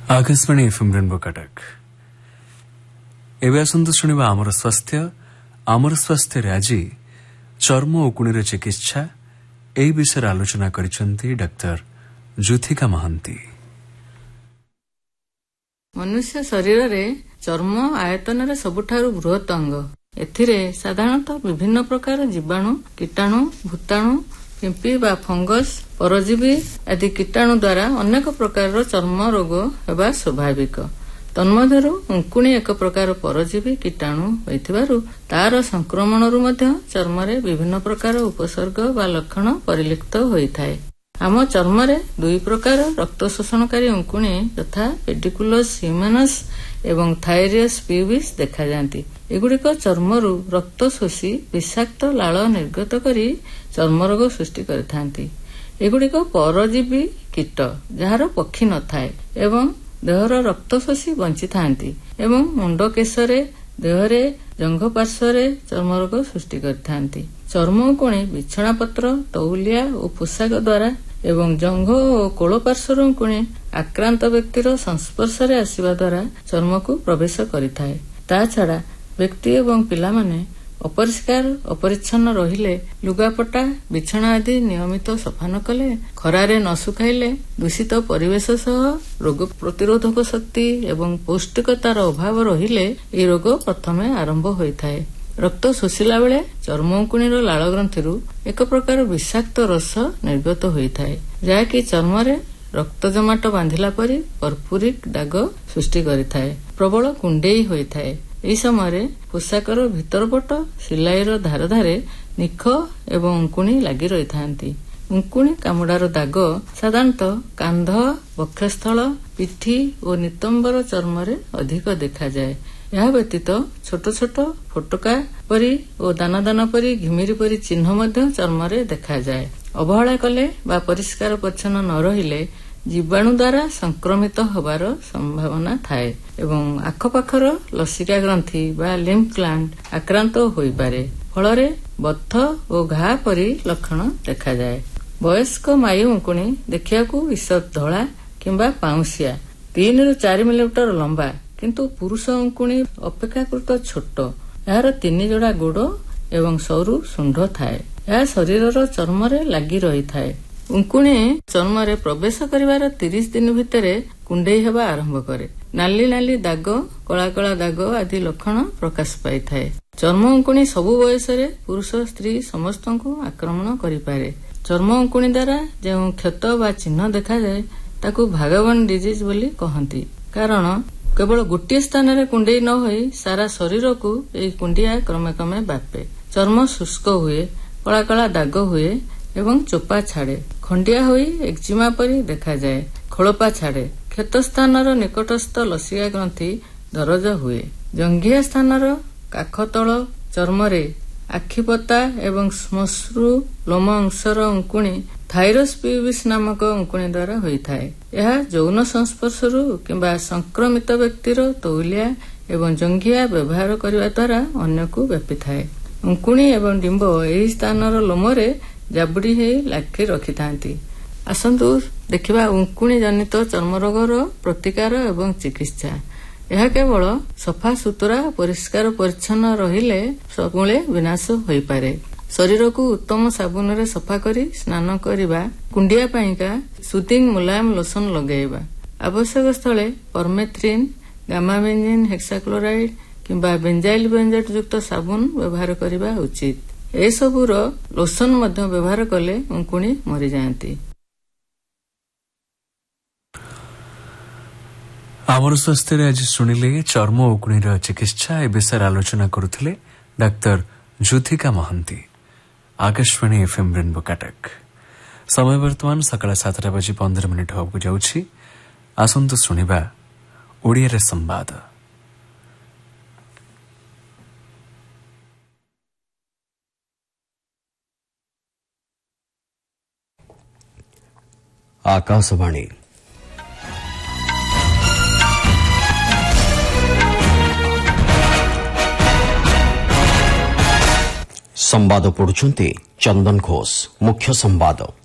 Akashvani FM rainbow Cuttack एवं आसतु शुणा आमर स्वास्थ्य आज चर्म उकुणीर चिकित्सा ए विषय आलोचना करिसेंती डाक्टर ज्योतिका महांती। मनुष्य शरीर रे चर्म आयतन रे सबुठारु बृहत अंग। एथिरे साधारणतः विभिन्न प्रकार जीवाणु, कीटाणु, भूताणु, पिंपी बा फंगस, परजीवी आदि कीटाणु द्वारा अनेक प्रकार चर्म रोग हेबा स्वाभाविक। तन्मध्यरु उंकुणी एक प्रकार परजीवी कीटाणु होइथिबारु तार संक्रमणरु मध्य चर्म रे विभिन्न प्रकार उपसर्ग बा लक्षण परिलक्षित होइथाय। आम चर्म रे दुई प्रकार रक्त शोषणकारी उंकुणी तथा पेडिकुलस ह्यूमेनस एवं थायरियस प्यूबिस देखा जाती। एगुड़िक चर्मरु रक्त शोषी विषाक्त लाल निर्गत करी चर्म रोग सृष्टि करिथांती। एगुड़िक परजीवी कीट जार पक्षी न थाए एवं देहर रक्त शोषी बंची थांती एवं मुंड केशरे देहरे जंघ पार्श्वरे चर्म रोग सृष्टि करिथांती। चर्म उंकुणी बिछଣା पत्र, तौलिया और पोशाक द्वारा एवं जंघ और कोल पार्श्वर उंकुणी आक्रांत व्यक्तिर संस्पर्श रे आसिबा द्वारा चर्म को प्रवेश करिथाए। ता छड़ा व्यक्ति एवं पिला माने अपरिष्कार अपरिच्छन्न रहिले, लुगापटा बिछଣା आदि नियमित सफा न कले, खरारे न सुखाइले, दूषित परिवेश सह रोग प्रतिरोधक शक्ति एवं पौष्टिकतार अभाव रहिले ए रोग प्रथमे आरंभ होइथाए। रक्त शोषिला बेले चर्म उंकुणीर लाल ग्रंथिरु एक प्रकार विषाक्त रस निर्गत होइथाए, जाकी चर्म रे रक्त जमाट बांधिला परी कर्पूरिक दाग सृष्टि करिथाए। प्रबल कुंडेई होइथाए। एही समय पोशाकर भितर पट सिलाईर धार धारे निख एवं उंकुणी लागि रहिथांती। उंकुणी कामुडार दाग साधारणतः कांध, वक्षस्थल, पिठी और नितंबर चर्म रे अधिक देखा जाए। यह व्यतीत छोट छोट फोटका परी और दाना दाना परी घिमिरी परी चिन्ह मध्य चर्म रे देखा जाए। अवहेला कले बा परिष्कार परिच्छन्न न रहिले जीवाणु द्वारा संक्रमित होबार संभावना थाए एवं आखपाखर लसिका ग्रंथि बा लिम्फ ग्लैंड आक्रांत होई पारे। फलरे बथ और घा परी लक्षण देखा जाए। वयस्क मायु उंकुणी देखियाकू ईषद धड़ा किंबा पाउंसिया 3 ରୁ 4 मिलीमीटर लंबा, किंतु पुरुष उंकुणी अपेक्षाकृत छोट। यार 3 जोड़ा गोड़ एवं सरू शुंड थाए। यह शरीरर चर्म रे लागि रही थाए। उंकुणी चर्म रे प्रवेश करिवार 30 दिन भितरे कुंडेई हेबा आरंभ करे। नाली नाली दाग, कला कला दाग आदि लक्षण प्रकाश पाई थाए। चर्म उंकुणी सबु बयस रे पुरुष स्त्री समस्तंकु आक्रमण करि पारे। चर्म उंकुणी द्वारा जो क्षत बा चिन्ह देखा जाए ताकू भागवन डिजीज बोली कहंती, कारण केवल गोटे स्थान रे कुंडेई न होई सारा शरीर को एई कुंडिया क्रमे क्रमे व्यापे। चर्म शुष्क हुए, कला कला दाग हुए एवं चोपा छाड़े। खंडिया होई एक्जिमा परी देखा जाए। खोलपा छाड़े। क्षत स्थानर निकटस्थ लसिका ग्रंथि दरज हुए। जंघिया स्थानर काखतल चर्म रे आखिपता एवं श्मश्रु लोम अंशर उंकुणी थायरस प्यूबिस नामक उंकुणी द्वारा होइथाए। यह यौन संस्पर्शरु किंबा संक्रमित व्यक्तिर तौलिया एवं जंघिया व्यवहार करने द्वारा अन्य को व्यापी थाए। उंकुणी एवं डिंब एही स्थानर लोमरे जाबुड़ी हे लाखी रखि थांती। आसंतु देखिबा उंकुणी जनित चर्म रोगर प्रतिकार एवं चिकित्सा। यह केवल सफा सुतरा परिष्कार परिच्छन्न रहिले सबुले विनाश होई पारे। शरीर को उत्तम साबुन रे सफा करी स्नान करिबा, कुंडिया पाइका सुदिंग मुलायम लोशन लगेइबा। आवश्यक स्थले परमेथ्रिन, गामाबेंजीन हेक्साक्लोराइड किंबा बेंजाइल बेंजेट युक्त साबुन व्यवहार करिबा उचित। ए सबुर लोशन मध्य व्यवहार कले उंकुणी मरि जाएंती। आमर स्वास्थ्य आज शुणिले चर्म उकुणीर चिकित्सा ए विषय आलोचना करुथिले doctor Jyotika Mahanti. Akashvani FM rainbow Cuttack. समय वर्तमान सकाळ 7:15 होबकु जाउछि। आसंतु शुणिबा ओडिया रे संवाद। आकाशवाणी संवाद पढ़ुछंती चंदन घोष। मुख्य संवाद।